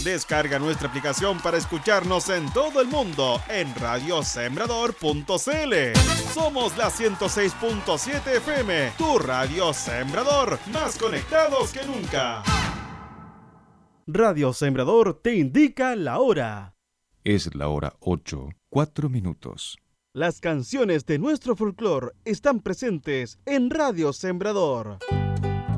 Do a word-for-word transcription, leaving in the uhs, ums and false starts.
Descarga nuestra aplicación para escucharnos en todo el mundo en radio sembrador punto c l. Somos la ciento seis punto siete F M, tu radio Sembrador, más conectados que nunca. Radio Sembrador te indica la hora. Es la hora ocho, cuatro minutos. Las canciones de nuestro folclore están presentes en Radio Sembrador.